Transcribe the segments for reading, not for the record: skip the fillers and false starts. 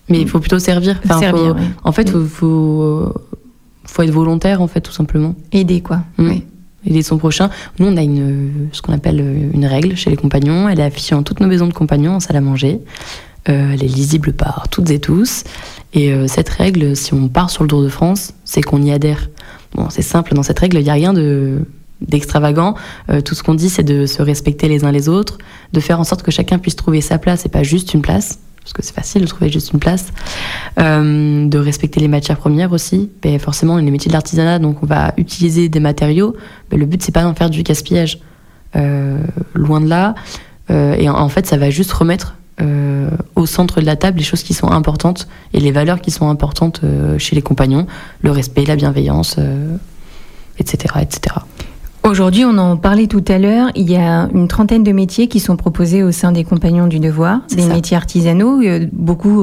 Mais il faut plutôt servir. Servir, oui. En fait, faut être volontaire, en fait, tout simplement. Aider, quoi. Oui. Aider son prochain. Nous, on a ce qu'on appelle une règle chez les compagnons. Elle est affichée dans toutes nos maisons de compagnons, en salle à manger. Elle est lisible par toutes et tous. Et cette règle, si on part sur le Tour de France, c'est qu'on y adhère. Bon, c'est simple, dans cette règle, il n'y a rien d'extravagant. Tout ce qu'on dit, c'est de se respecter les uns les autres, de faire en sorte que chacun puisse trouver sa place et pas juste une place, parce que c'est facile de trouver juste une place, de respecter les matières premières aussi. Mais forcément, on est les métiers de l'artisanat, donc on va utiliser des matériaux, mais le but, c'est pas d'en faire du gaspillage. Loin de là. Et en fait, ça va juste remettre au centre de la table les choses qui sont importantes et les valeurs qui sont importantes chez les compagnons, le respect, la bienveillance, etc., etc. Aujourd'hui, on en parlait tout à l'heure, il y a une trentaine de métiers qui sont proposés au sein des Compagnons du Devoir, métiers artisanaux, beaucoup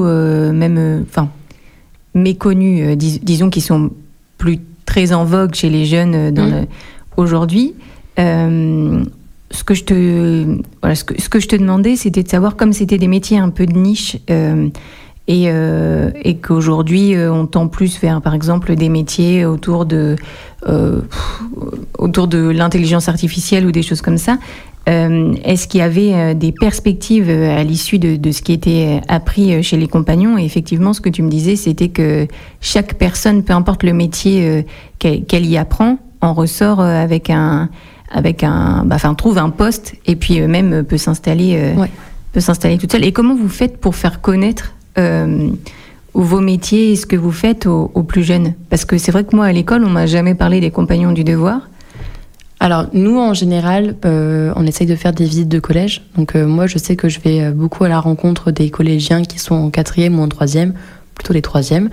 méconnus, disons, qui sont plus très en vogue chez les jeunes aujourd'hui. Ce que je te demandais, c'était de savoir, comme c'était des métiers un peu de niche, et qu'aujourd'hui on tend plus vers, par exemple, des métiers autour de l'intelligence artificielle ou des choses comme ça. Est-ce qu'il y avait des perspectives à l'issue de ce qui était appris chez les compagnons? Et effectivement, ce que tu me disais, c'était que chaque personne, peu importe le métier qu'elle y apprend, en ressort trouve un poste et puis même peut s'installer toute seule. Et comment vous faites pour faire connaître vos métiers et ce que vous faites aux plus jeunes? Parce que c'est vrai que moi, à l'école, on m'a jamais parlé des Compagnons du Devoir. Alors, nous, en général, on essaye de faire des visites de collège. Donc, moi, je sais que je vais beaucoup à la rencontre des collégiens qui sont en 4e ou en 3e, plutôt les 3e.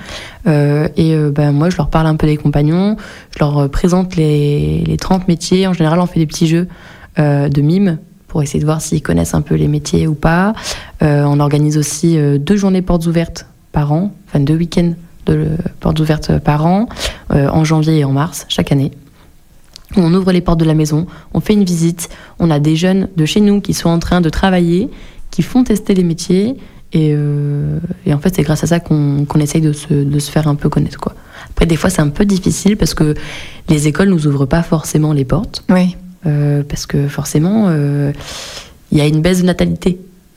Moi, je leur parle un peu des compagnons. Je leur présente les 30 métiers. En général, on fait des petits jeux de mime pour essayer de voir s'ils connaissent un peu les métiers ou pas. On organise aussi 2 journées portes ouvertes par an, 2 week-ends de portes ouvertes par an, en janvier et en mars, chaque année. On ouvre les portes de la maison, on fait une visite, on a des jeunes de chez nous qui sont en train de travailler, qui font tester les métiers, et en fait c'est grâce à ça qu'on essaye de se faire un peu connaître, quoi. Après, des fois c'est un peu difficile parce que les écoles nous ouvrent pas forcément les portes, oui. Parce que forcément il y a une baisse de natalité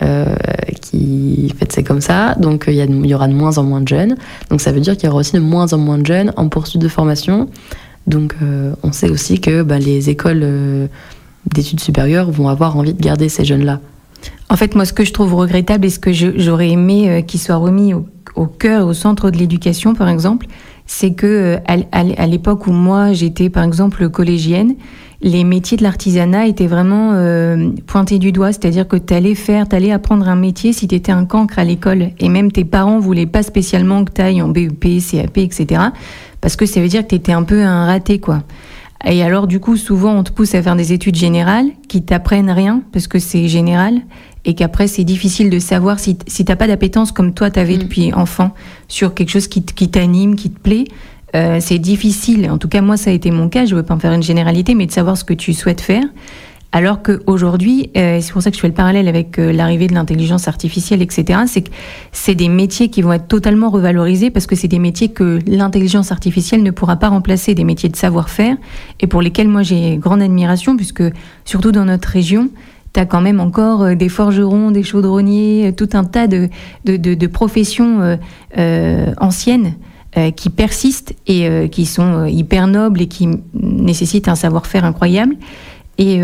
qui, en fait, c'est comme ça, donc il y aura de moins en moins de jeunes, donc ça veut dire qu'il y aura aussi de moins en moins de jeunes en poursuite de formation. Donc on sait aussi que les écoles d'études supérieures vont avoir envie de garder ces jeunes-là. En fait, moi, ce que je trouve regrettable et ce que j'aurais aimé qu'il soit remis au cœur, au centre de l'éducation, par exemple, c'est que à l'époque où moi j'étais, par exemple, collégienne, les métiers de l'artisanat étaient vraiment pointés du doigt, c'est-à-dire que t'allais apprendre un métier si t'étais un cancre à l'école, et même tes parents voulaient pas spécialement que t'ailles en BEP, CAP, etc., parce que ça veut dire que t'étais un peu un raté, quoi. Et alors, du coup, souvent, on te pousse à faire des études générales qui t'apprennent rien, parce que c'est général, et qu'après, c'est difficile de savoir si t'as pas d'appétence comme toi, t'avais depuis enfant, sur quelque chose qui t'anime, qui te plaît. C'est difficile, en tout cas, moi, ça a été mon cas, je veux pas en faire une généralité, mais de savoir ce que tu souhaites faire. Alors qu'aujourd'hui, c'est pour ça que je fais le parallèle avec l'arrivée de l'intelligence artificielle, etc., c'est que c'est des métiers qui vont être totalement revalorisés parce que c'est des métiers que l'intelligence artificielle ne pourra pas remplacer, des métiers de savoir-faire, et pour lesquels moi j'ai grande admiration, puisque surtout dans notre région, tu as quand même encore des forgerons, des chaudronniers, tout un tas de professions anciennes qui persistent et qui sont hyper nobles et qui nécessitent un savoir-faire incroyable. Et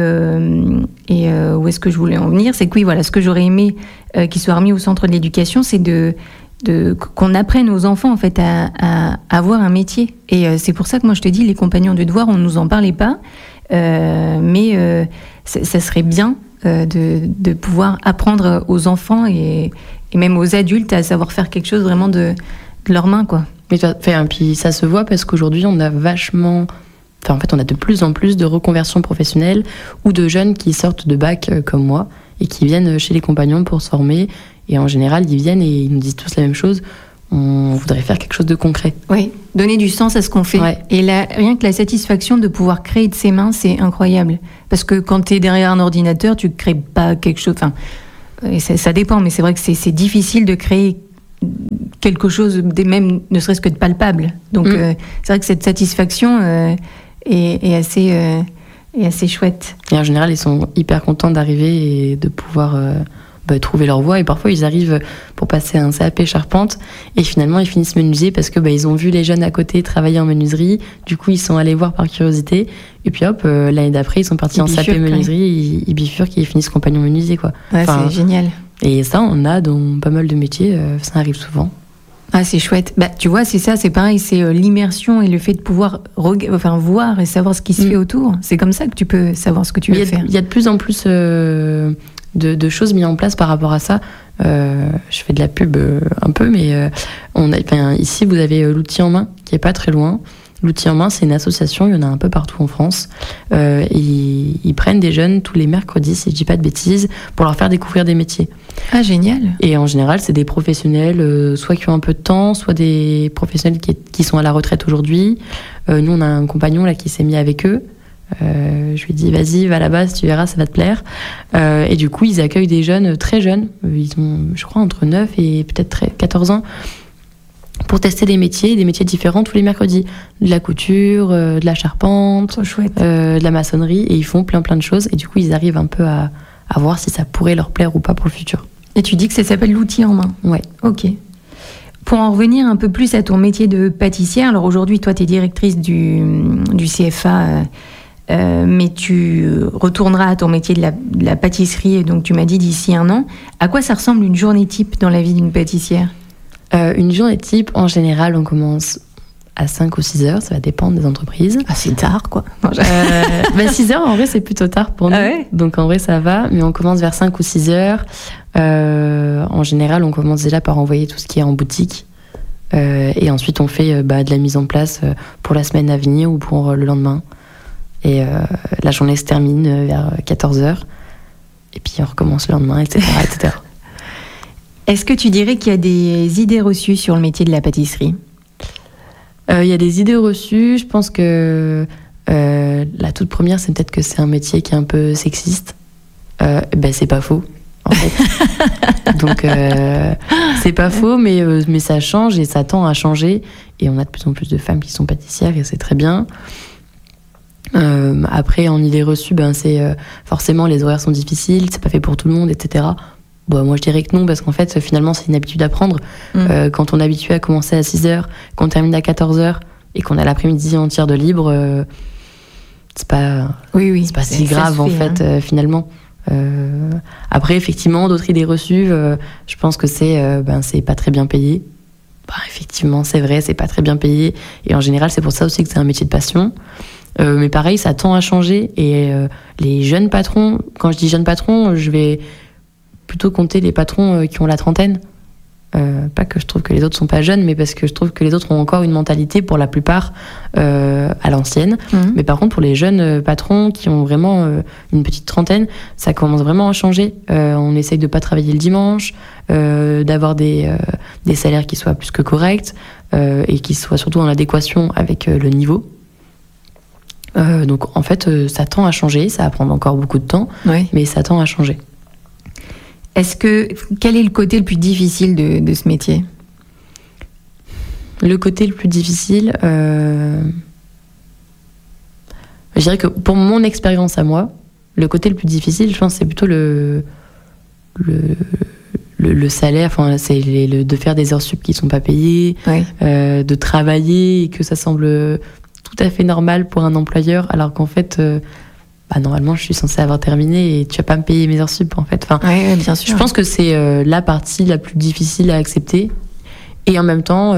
où est-ce que je voulais en venir? C'est que oui, voilà, ce que j'aurais aimé qu'il soit remis au centre de l'éducation, c'est qu'on apprenne aux enfants en fait à avoir un métier. Et c'est pour ça que moi je te dis, les Compagnons du Devoir, on ne nous en parlait pas, mais ça serait bien de pouvoir apprendre aux enfants et même aux adultes à savoir faire quelque chose vraiment de leurs mains, quoi. Mais puis ça se voit parce qu'aujourd'hui on a vachement... Enfin, en fait, on a de plus en plus de reconversions professionnelles ou de jeunes qui sortent de bac comme moi et qui viennent chez les compagnons pour se former. Et en général, ils viennent et ils nous disent tous la même chose. On voudrait faire quelque chose de concret. Oui, donner du sens à ce qu'on fait. Ouais. Et là, rien que la satisfaction de pouvoir créer de ses mains, c'est incroyable. Parce que quand tu es derrière un ordinateur, tu ne crées pas quelque chose... Enfin, ça dépend, mais c'est vrai que c'est difficile de créer quelque chose, même ne serait-ce que de palpable. Donc c'est vrai que cette satisfaction est assez chouette. Et en général, ils sont hyper contents d'arriver et de pouvoir trouver leur voie. Et parfois, ils arrivent pour passer un CAP charpente et finalement, ils finissent menuisier parce que ils ont vu les jeunes à côté travailler en menuiserie. Du coup, ils sont allés voir par curiosité. Et puis hop, l'année d'après, ils sont partis en CAP menuiserie. Ils bifurquent et ils finissent compagnon menuisier, quoi. Ouais, c'est génial. Et ça, on a dans pas mal de métiers. Ça arrive souvent. Ah, c'est chouette. Tu vois, c'est ça, c'est pareil, c'est l'immersion et le fait de pouvoir voir et savoir ce qui se fait autour. C'est comme ça que tu peux savoir ce que tu veux faire. Il y a de plus en plus de choses mises en place par rapport à ça. Je fais de la pub un peu, mais ici, vous avez l'outil en main, qui est pas très loin. L'outil en main, c'est une association, il y en a un peu partout en France. Ils prennent des jeunes tous les mercredis, si je dis pas de bêtises, pour leur faire découvrir des métiers. Ah, génial. Et en général, c'est des professionnels, soit qui ont un peu de temps, soit des professionnels qui sont à la retraite aujourd'hui. Nous, on a un compagnon là qui s'est mis avec eux. Je lui ai dit, vas-y, va là-bas, tu verras, ça va te plaire. Et du coup, ils accueillent des jeunes très jeunes. Ils ont, je crois, entre 9 et peut-être 14 ans, pour tester des métiers différents tous les mercredis. De la couture, de la charpente, de la maçonnerie. Et ils font plein de choses. Et du coup, ils arrivent un peu à voir si ça pourrait leur plaire ou pas pour le futur. Et tu dis que ça s'appelle l'outil en main. Ouais. Ok. Pour en revenir un peu plus à ton métier de pâtissière, alors aujourd'hui, toi, tu es directrice du CFA, mais tu retourneras à ton métier de la pâtisserie, donc tu m'as dit d'ici 1 an. À quoi ça ressemble une journée type dans la vie d'une pâtissière ? Une journée type, en général, on commence à 5 ou 6 heures, ça va dépendre des entreprises. Ah, c'est tard, quoi. 6 heures, en vrai, c'est plutôt tard pour nous. Ah ouais. Donc, en vrai, ça va. Mais on commence vers 5 ou 6 heures. En général, on commence déjà par envoyer tout ce qui est en boutique. Et ensuite, on fait de la mise en place pour la semaine à venir ou pour le lendemain. Et la journée se termine vers 14 heures. Et puis, on recommence le lendemain, etc. etc. Est-ce que tu dirais qu'il y a des idées reçues sur le métier de la pâtisserie ? Il y a des idées reçues. Je pense que la toute première, c'est peut-être que c'est un métier qui est un peu sexiste. C'est pas faux, en fait. Donc, c'est pas faux, mais ça change et ça tend à changer. Et on a de plus en plus de femmes qui sont pâtissières et c'est très bien. Après, en idée reçue, c'est forcément les horaires sont difficiles, c'est pas fait pour tout le monde, etc. Moi, je dirais que non, parce qu'en fait, finalement, c'est une habitude à prendre. Quand on est habitué à commencer à 6 heures, qu'on termine à 14 heures et qu'on a l'après-midi entière de libre, c'est pas, c'est pas si grave, en fait, finalement. Après, effectivement, d'autres idées reçues, je pense que c'est pas très bien payé. Effectivement, c'est vrai, c'est pas très bien payé. Et en général, c'est pour ça aussi que c'est un métier de passion. Mais pareil, ça tend à changer. Et les jeunes patrons, quand je dis jeunes patrons, je vais plutôt compter les patrons qui ont la trentaine. Pas que je trouve que les autres sont pas jeunes, mais parce que je trouve que les autres ont encore une mentalité, pour la plupart, à l'ancienne. Mais par contre, pour les jeunes patrons qui ont vraiment une petite trentaine, ça commence vraiment à changer. On essaye de pas travailler le dimanche, d'avoir des salaires qui soient plus que corrects, et qui soient surtout en adéquation avec le niveau. Donc en fait, ça tend à changer, ça va prendre encore beaucoup de temps, mais ça tend à changer. Quel est le côté le plus difficile de ce métier ? Le côté le plus difficile, je dirais que pour mon expérience à moi, le côté le plus difficile, je pense, c'est plutôt le salaire, c'est de faire des heures sup qui ne sont pas payées, de travailler et que ça semble tout à fait normal pour un employeur, alors qu'en fait... normalement, je suis censée avoir terminé et tu vas pas me payer mes heures sup, en fait. Bien sûr. Je pense que c'est la partie la plus difficile à accepter. Et en même temps,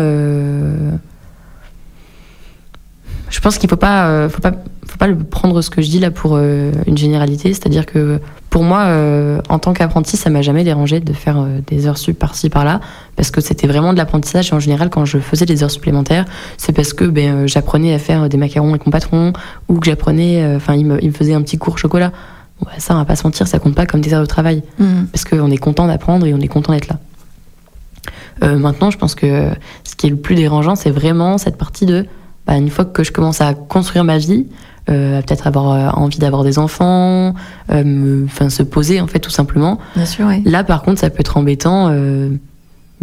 je pense qu'il faut pas le prendre ce que je dis là pour une généralité. C'est-à-dire que pour moi, en tant qu'apprenti, ça m'a jamais dérangé de faire des heures sup par-ci, par-là, parce que c'était vraiment de l'apprentissage. Et en général, quand je faisais des heures supplémentaires, c'est parce que j'apprenais à faire des macarons avec mon patron, ou que j'apprenais, il me faisait un petit cours chocolat. Ça, on va pas se mentir, ça compte pas comme des heures de travail, parce qu'on est content d'apprendre et on est content d'être là. Maintenant, je pense que ce qui est le plus dérangeant, c'est vraiment cette partie de, une fois que je commence à construire ma vie, peut-être avoir envie d'avoir des enfants, se poser en fait tout simplement. Bien sûr, Là par contre ça peut être embêtant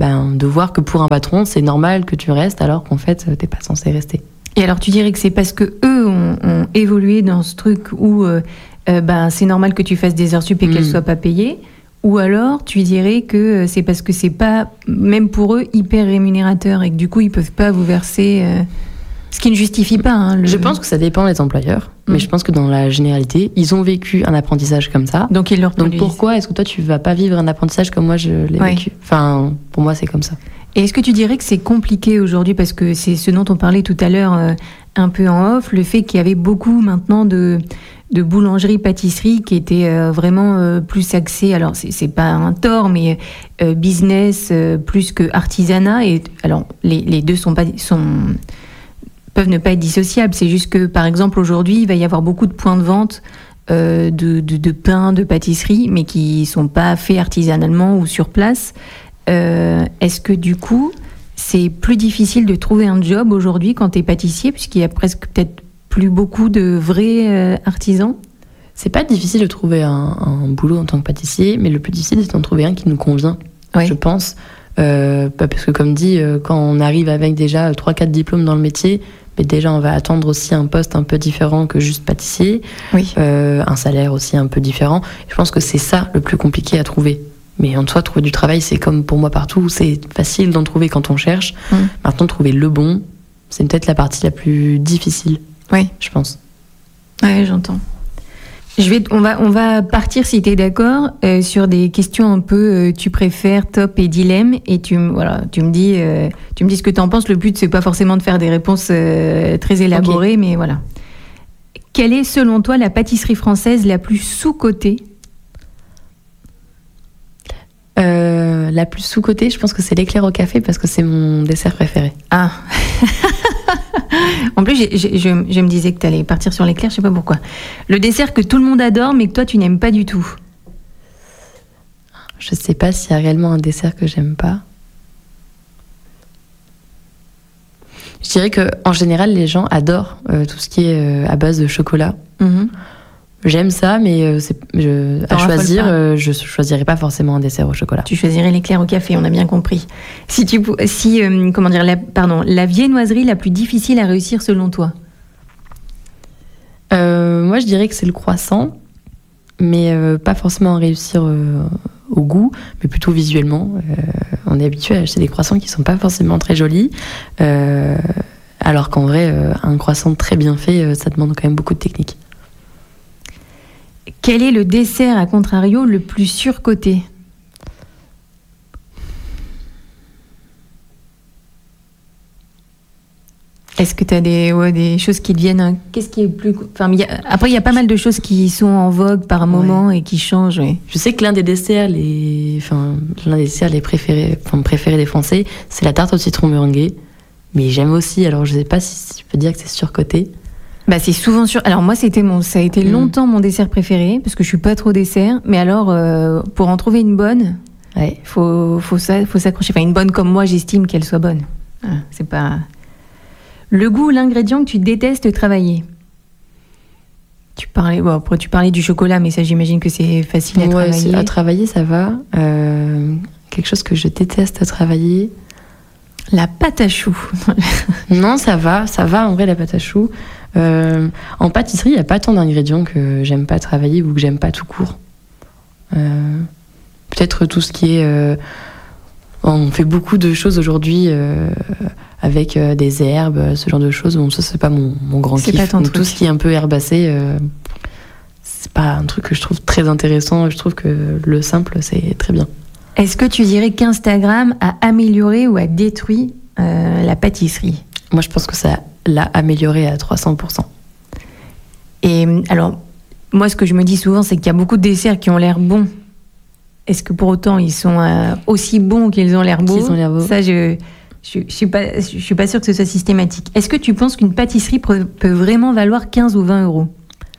de voir que pour un patron, c'est normal que tu restes alors qu'en fait, t'es pas censé rester. Et alors, tu dirais que c'est parce que eux ont évolué dans ce truc où c'est normal que tu fasses des heures sup et qu'elles soient pas payées, ou alors tu dirais que c'est parce que c'est pas, même pour eux, hyper rémunérateur et que du coup, ils peuvent pas vous verser... Ce qui ne justifie pas. Je pense que ça dépend des employeurs, mais je pense que dans la généralité, ils ont vécu un apprentissage comme ça. Donc ils le reproduisent. Donc pourquoi est-ce que toi, tu vas pas vivre un apprentissage comme moi, je l'ai vécu ? Enfin, pour moi, c'est comme ça. Et est-ce que tu dirais que c'est compliqué aujourd'hui, parce que c'est ce dont on parlait tout à l'heure un peu en off, le fait qu'il y avait beaucoup maintenant de boulangerie-pâtisserie qui étaient vraiment plus axées, alors c'est pas un tort, mais business plus que artisanat. Et alors les deux peuvent ne pas être dissociables. C'est juste que, par exemple, aujourd'hui, il va y avoir beaucoup de points de vente de pain, de pâtisserie, mais qui sont pas faits artisanalement ou sur place. Est-ce que, du coup, c'est plus difficile de trouver un job aujourd'hui quand tu es pâtissier, puisqu'il y a presque peut-être plus beaucoup de vrais artisans ? C'est pas difficile de trouver un boulot en tant que pâtissier, mais le plus difficile, c'est d'en trouver un qui nous convient, je pense. Parce que, comme dit, quand on arrive avec déjà 3-4 diplômes dans le métier, mais déjà on va attendre aussi un poste un peu différent que juste pâtissier, un salaire aussi un peu différent. Je pense que c'est ça le plus compliqué à trouver. Mais en soi, trouver du travail, c'est comme pour moi partout, c'est facile d'en trouver quand on cherche. Maintenant, trouver le bon, c'est peut-être la partie la plus difficile, je pense. Oui, j'entends. On va partir, si tu es d'accord, sur des questions un peu tu préfères, top et dilemme, et tu me dis ce que tu en penses. Le but, c'est pas forcément de faire des réponses très élaborées, mais voilà. Quelle est, selon toi, la pâtisserie française la plus sous-cotée ? La plus sous-cotée, je pense que c'est l'éclair au café, parce que c'est mon dessert préféré. Ah. En plus, je me disais que tu allais partir sur l'éclair, je sais pas pourquoi. Le dessert que tout le monde adore, mais que toi, tu n'aimes pas du tout. Je sais pas s'il y a réellement un dessert que j'aime pas. Je dirais qu'en général, les gens adorent tout ce qui est à base de chocolat. J'aime ça, mais à choisir, je choisirais pas forcément un dessert au chocolat. Tu choisirais l'éclair au café, on a bien compris. La viennoiserie la plus difficile à réussir selon toi ? Moi, je dirais que c'est le croissant, mais pas forcément à réussir au goût, mais plutôt visuellement. On est habitué à acheter des croissants qui sont pas forcément très jolis, alors qu'en vrai, un croissant très bien fait, ça demande quand même beaucoup de technique. Quel est le dessert, à contrario, le plus surcoté ? Est-ce que tu as des choses qui deviennent... Qu'est-ce qui est plus... Après, il y a pas mal de choses qui sont en vogue par moment et qui changent. Ouais. Je sais que l'un des desserts préférés des Français, c'est la tarte au citron meringuée. Mais j'aime aussi, alors je sais pas si je peux dire que c'est surcoté. C'est souvent sûr. Alors moi, ça a été longtemps mon dessert préféré, parce que je suis pas trop dessert. Mais alors, pour en trouver une bonne, faut s'accrocher. Enfin, une bonne comme moi, j'estime qu'elle soit bonne. C'est pas... Le goût ou l'ingrédient que tu détestes travailler ? Tu parlais du chocolat, mais ça, j'imagine que c'est facile à travailler. À travailler, ça va. Quelque chose que je déteste travailler... La pâte à choux. Non, ça va en vrai, la pâte à choux. En pâtisserie, il n'y a pas tant d'ingrédients que j'aime pas travailler ou que j'aime pas tout court. Peut-être tout ce qui est... on fait beaucoup de choses aujourd'hui avec des herbes, ce genre de choses. Bon, ça, c'est pas mon grand kiff. Pas ton donc, truc. tout ce qui est un peu herbacé, c'est pas un truc que je trouve très intéressant. Je trouve que le simple, c'est très bien. Est-ce que tu dirais qu'Instagram a amélioré ou a détruit la pâtisserie ? Moi, je pense que ça l'a amélioré à 300%. Et alors, moi, ce que je me dis souvent, c'est qu'il y a beaucoup de desserts qui ont l'air bons. Est-ce que pour autant, ils sont aussi bons qu'ils ont l'air beaux ? Ça, je suis pas sûre que ce soit systématique. Est-ce que tu penses qu'une pâtisserie peut vraiment valoir 15 ou 20 euros ?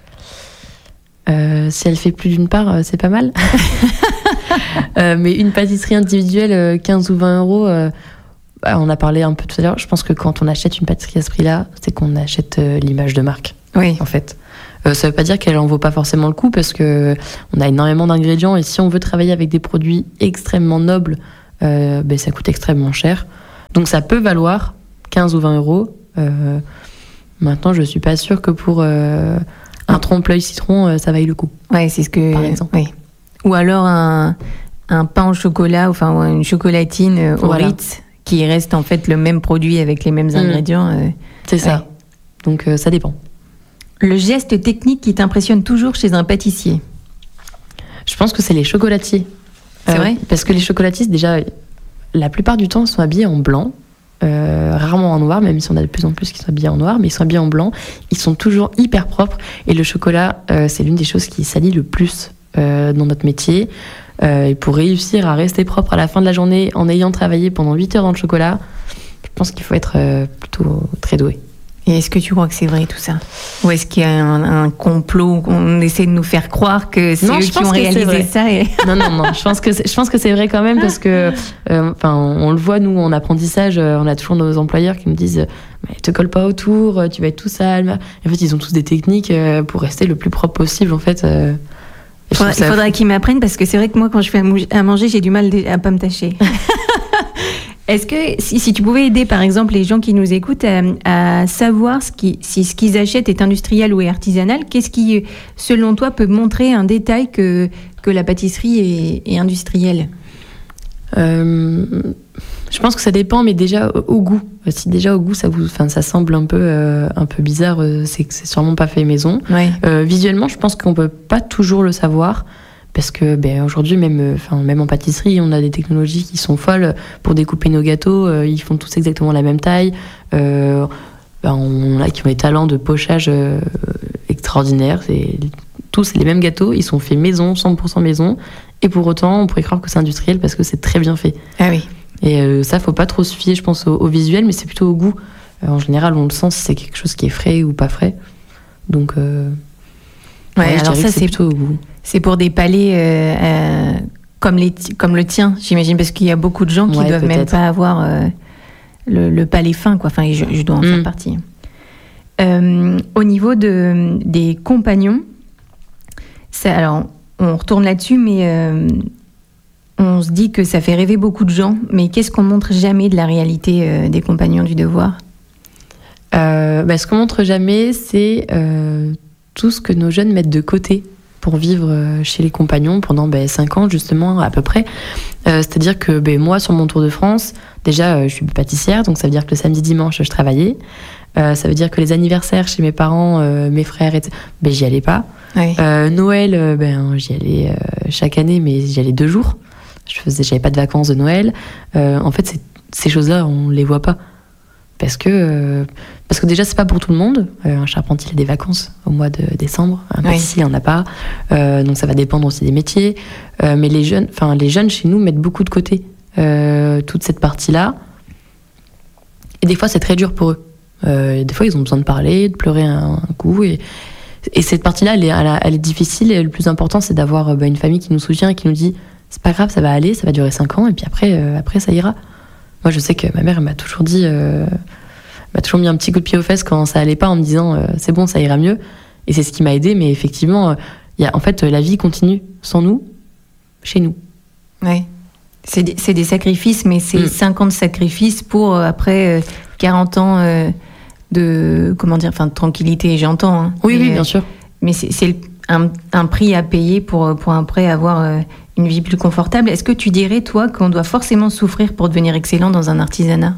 Si elle fait plus d'une part, c'est pas mal. Mais une pâtisserie individuelle, 15 ou 20 euros, on a parlé un peu tout à l'heure. Je pense que quand on achète une pâtisserie à ce prix-là, c'est qu'on achète l'image de marque. Oui. En fait. Ça veut pas dire qu'elle en vaut pas forcément le coup, parce que on a énormément d'ingrédients, et si on veut travailler avec des produits extrêmement nobles, ça coûte extrêmement cher. Donc ça peut valoir 15 ou 20 euros. Maintenant, je suis pas sûre que pour un trompe-l'œil citron, ça vaille le coup. Ouais, c'est ce que. Par exemple. Ouais. Ou alors un pain au chocolat, enfin une chocolatine au Ritz, qui reste en fait le même produit avec les mêmes ingrédients. C'est ça. Donc ça dépend. Le geste technique qui t'impressionne toujours chez un pâtissier? Je pense que c'est les chocolatiers. C'est vrai? Parce que les chocolatiers, déjà, la plupart du temps, sont habillés en blanc. Rarement en noir, même si on a de plus en plus qui sont habillés en noir, mais ils sont habillés en blanc. Ils sont toujours hyper propres. Et le chocolat, c'est l'une des choses qui salit le plus dans notre métier. Et pour réussir à rester propre à la fin de la journée en ayant travaillé pendant 8 heures dans le chocolat, je pense qu'il faut être plutôt très doué. Et est-ce que tu crois que c'est vrai tout ça? Ou est-ce qu'il y a un complot qu'on essaie de nous faire croire que c'est eux qui ont réalisé ça Non, je pense que c'est vrai quand même parce que on le voit, nous, en apprentissage, on a toujours nos employeurs qui nous disent mais te colle pas autour, tu vas être tout sale. Et en fait, ils ont tous des techniques pour rester le plus propre possible, en fait. Il faudra qu'ils m'apprennent parce que c'est vrai que moi, quand je fais à manger, j'ai du mal à pas me tâcher. Est-ce que si tu pouvais aider, par exemple, les gens qui nous écoutent à savoir si ce qu'ils achètent est industriel ou est artisanal, qu'est-ce qui, selon toi, peut montrer un détail que la pâtisserie est industrielle? Je pense que ça dépend, mais déjà au goût. Si déjà au goût, ça semble un peu bizarre, c'est que c'est sûrement pas fait maison. Ouais. Visuellement, je pense qu'on peut pas toujours le savoir. Parce que aujourd'hui, même en pâtisserie, on a des technologies qui sont folles pour découper nos gâteaux. Ils font tous exactement la même taille. On a qui ont des talents de pochage extraordinaires. Tous les mêmes gâteaux. Ils sont faits maison, 100% maison. Et pour autant, on pourrait croire que c'est industriel parce que c'est très bien fait. Ah oui. Et ça, faut pas trop se fier, je pense, au visuel, mais c'est plutôt au goût. En général, on le sent si c'est quelque chose qui est frais ou pas frais. Donc, alors ça, c'est plutôt au goût. C'est pour des palais comme le tien, j'imagine, parce qu'il y a beaucoup de gens qui doivent même pas avoir le palais fin, quoi. Enfin, je dois en faire partie. Au niveau des compagnons, alors on retourne là-dessus, mais on se dit que ça fait rêver beaucoup de gens. Mais qu'est-ce qu'on montre jamais de la réalité des compagnons du devoir? Ce qu'on montre jamais, c'est tout ce que nos jeunes mettent de côté pour vivre chez les compagnons pendant 5 ans, justement, à peu près. C'est-à-dire que moi, sur mon tour de France, déjà, je suis pâtissière, donc ça veut dire que le samedi, dimanche, je travaillais. Ça veut dire que les anniversaires chez mes parents, mes frères, j'y allais pas. Oui. Noël, j'y allais chaque année, mais j'y allais 2 jours. J'avais pas de vacances de Noël. En fait, ces choses-là, on les voit pas. Parce que déjà, c'est pas pour tout le monde. Un charpentier a des vacances au mois de décembre. Un pâtissier, il en a pas. Donc ça va dépendre aussi des métiers. Mais les jeunes chez nous mettent beaucoup de côté toute cette partie-là. Et des fois, c'est très dur pour eux. Des fois, ils ont besoin de parler, de pleurer un coup. Et cette partie-là, elle est difficile. Et le plus important, c'est d'avoir une famille qui nous soutient et qui nous dit c'est pas grave, ça va aller, ça va durer 5 ans. Et puis après ça ira. Moi, je sais que ma mère, elle m'a toujours dit, m'a toujours mis un petit coup de pied aux fesses quand ça allait pas, en me disant c'est bon, ça ira mieux. Et c'est ce qui m'a aidée. Mais effectivement, en fait, la vie continue sans nous, chez nous. Ouais. C'est des sacrifices, mais c'est 5 ans de sacrifices pour après 40 ans de tranquillité. J'entends. Hein. Oui, bien sûr. Mais c'est un prix à payer pour après avoir une vie plus confortable. Est-ce que tu dirais, toi, qu'on doit forcément souffrir pour devenir excellent dans un artisanat?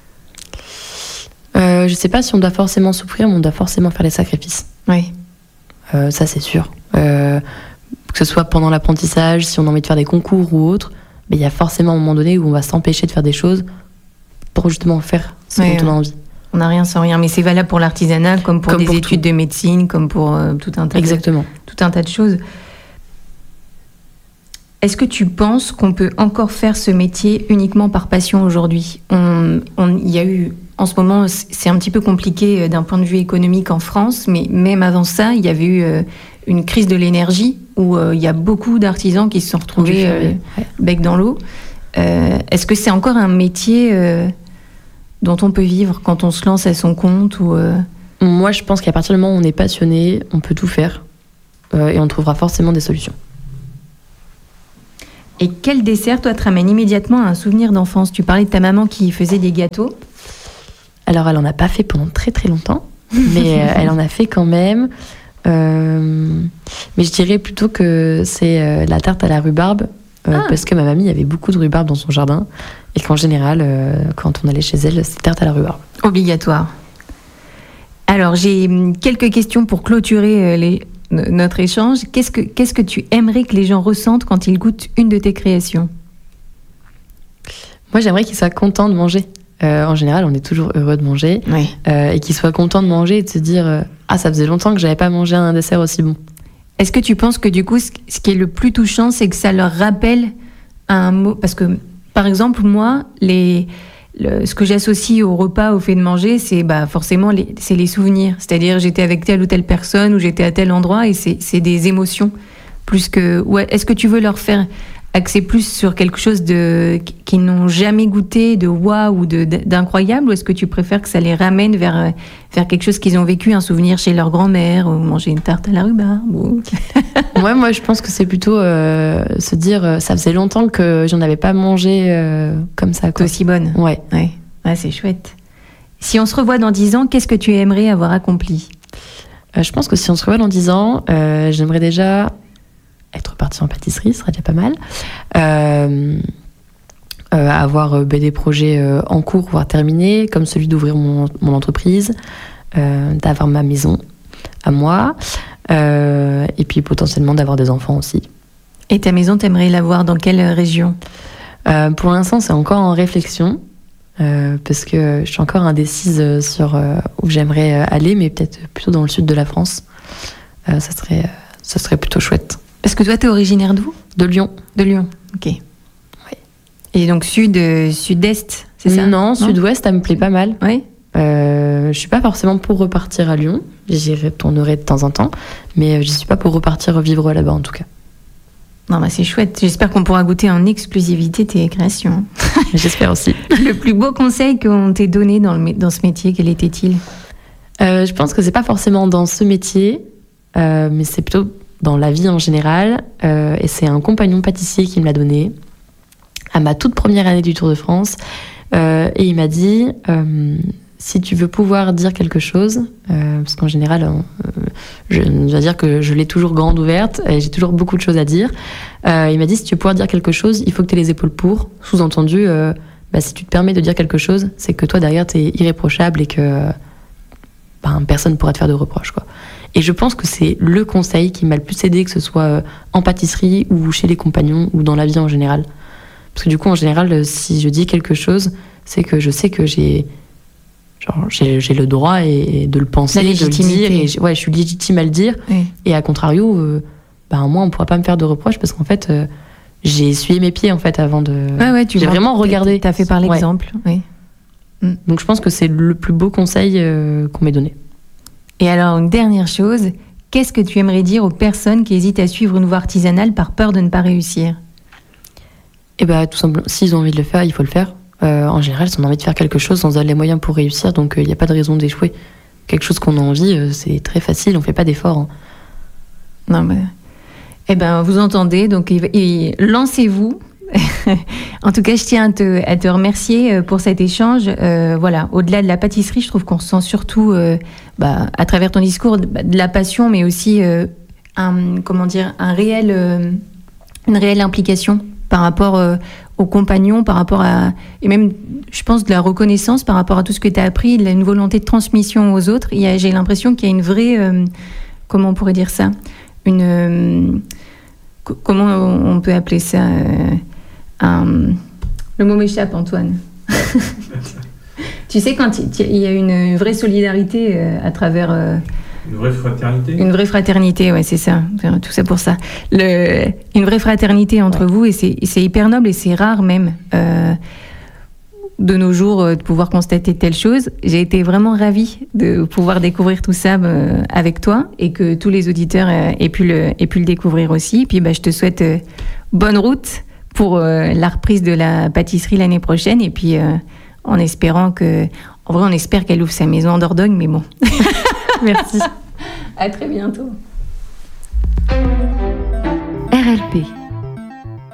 Je sais pas si on doit forcément souffrir, mais on doit forcément faire des sacrifices. Oui. Ça, c'est sûr. Que ce soit pendant l'apprentissage, si on a envie de faire des concours ou autre, il y a forcément un moment donné où on va s'empêcher de faire des choses pour justement faire ce dont on a envie. On n'a rien sans rien, mais c'est valable pour l'artisanat, comme pour des études de médecine, comme pour tout un tas de choses. Est-ce que tu penses qu'on peut encore faire ce métier uniquement par passion aujourd'hui? Il y a eu, en ce moment, c'est un petit peu compliqué d'un point de vue économique en France, mais même avant ça, il y avait eu une crise de l'énergie où il y a beaucoup d'artisans qui se sont retrouvés bec dans l'eau. Est-ce que c'est encore un métier dont on peut vivre quand on se lance à son compte ou Moi, je pense qu'à partir du moment où on est passionné, on peut tout faire et on trouvera forcément des solutions. Et quel dessert, toi, te ramène immédiatement à un souvenir d'enfance? Tu parlais de ta maman qui faisait des gâteaux. Alors, elle en a pas fait pendant très très longtemps, mais elle en a fait quand même. Mais je dirais plutôt que c'est la tarte à la rhubarbe, parce que ma mamie avait beaucoup de rhubarbe dans son jardin, et qu'en général, quand on allait chez elle, c'était tarte à la rhubarbe. Obligatoire. Alors, j'ai quelques questions pour clôturer notre échange. Qu'est-ce que tu aimerais que les gens ressentent quand ils goûtent une de tes créations? Moi, j'aimerais qu'ils soient contents de manger. En général, on est toujours heureux de manger. Oui. Et qu'ils soient contents de manger et de se dire ah, ça faisait longtemps que j'avais pas mangé un dessert aussi bon. Est-ce que tu penses que du coup, ce qui est le plus touchant, c'est que ça leur rappelle un mot? Parce que, par exemple, moi, ce que j'associe au repas, au fait de manger, c'est forcément c'est les souvenirs. C'est-à-dire, j'étais avec telle ou telle personne ou j'étais à tel endroit et c'est des émotions. Plus que, est-ce que tu veux leur faire axer plus sur quelque chose qu'ils n'ont jamais goûté, de waouh ou d'incroyable, ou est-ce que tu préfères que ça les ramène vers quelque chose qu'ils ont vécu, un souvenir chez leur grand-mère, ou manger une tarte à la rhubarbe Ouais, moi je pense que c'est plutôt se dire ça faisait longtemps que j'en avais pas mangé comme ça, quoi. Aussi bonne. Ouais, c'est chouette. Si on se revoit dans 10 ans, qu'est-ce que tu aimerais avoir accompli? Je pense que si on se revoit dans 10 ans, j'aimerais déjà être partie en pâtisserie, ce serait déjà pas mal. Avoir des projets en cours, voire terminés, comme celui d'ouvrir mon entreprise, d'avoir ma maison à moi, et puis potentiellement d'avoir des enfants aussi. Et ta maison, t'aimerais l'avoir dans quelle région? Pour l'instant, c'est encore en réflexion, parce que je suis encore indécise sur où j'aimerais aller, mais peut-être plutôt dans le sud de la France. Ça serait plutôt chouette. Parce que toi, t'es originaire d'où? De Lyon. De Lyon, ok. Oui. Et donc sud-est, c'est ça? Non, sud-ouest, ça me plaît pas mal. Oui. Je suis pas forcément pour repartir à Lyon. J'y retournerai de temps en temps, mais je suis pas pour repartir vivre là-bas en tout cas. Non, c'est chouette. J'espère qu'on pourra goûter en exclusivité tes créations. J'espère aussi. Le plus beau conseil qu'on t'ait donné dans ce métier, quel était-il? Je pense que c'est pas forcément dans ce métier, mais c'est plutôt dans la vie en général, et c'est un compagnon pâtissier qui me l'a donné à ma toute première année du Tour de France, et il m'a dit si tu veux pouvoir dire quelque chose, parce qu'en général je dois dire que je l'ai toujours grande ouverte et j'ai toujours beaucoup de choses à dire, il m'a dit si tu veux pouvoir dire quelque chose, il faut que tu aies les épaules pour, sous-entendu si tu te permets de dire quelque chose, c'est que toi derrière t'es irréprochable et que personne ne pourra te faire de reproches, quoi. Et je pense que c'est le conseil qui m'a le plus aidé, que ce soit en pâtisserie ou chez les compagnons ou dans la vie en général. Parce que du coup, en général, si je dis quelque chose, c'est que je sais que j'ai le droit de le penser, de le dire. Et je suis légitime à le dire. Oui. Et à contrario, moi, on ne pourra pas me faire de reproches parce qu'en fait, j'ai essuyé mes pieds en fait, avant de... j'ai vraiment regardé. Tu as fait par l'exemple. Oui. Donc je pense que c'est le plus beau conseil qu'on m'ait donné. Et alors, une dernière chose, qu'est-ce que tu aimerais dire aux personnes qui hésitent à suivre une voie artisanale par peur de ne pas réussir? Tout simplement, s'ils ont envie de le faire, il faut le faire. En général, si on a envie de faire quelque chose, on se donne les moyens pour réussir, donc il n'y a pas de raison d'échouer. Quelque chose qu'on a envie, c'est très facile, on ne fait pas d'efforts. Hein. Non, vous entendez, donc lancez-vous. En tout cas, je tiens à te remercier pour cet échange. Au-delà de la pâtisserie, je trouve qu'on sent surtout, à travers ton discours, de la passion, mais aussi une réelle implication par rapport aux compagnons, par rapport à, et même, je pense, de la reconnaissance par rapport à tout ce que tu as appris, de une volonté de transmission aux autres. J'ai l'impression qu'il y a une vraie, comment on pourrait dire ça, comment on peut appeler ça, le mot m'échappe, Antoine. Tu sais, quand il y a une vraie solidarité à travers... Une vraie fraternité. Une vraie fraternité, ouais, c'est ça. Tout ça pour ça. Une vraie fraternité entre vous, et c'est hyper noble et c'est rare même de nos jours de pouvoir constater telle chose. J'ai été vraiment ravie de pouvoir découvrir tout ça avec toi et que tous les auditeurs aient pu le découvrir aussi. Puis je te souhaite bonne route pour la reprise de la pâtisserie l'année prochaine, et puis en espérant en vrai, on espère qu'elle ouvre sa maison en Dordogne, mais bon. Merci. À très bientôt. RLP.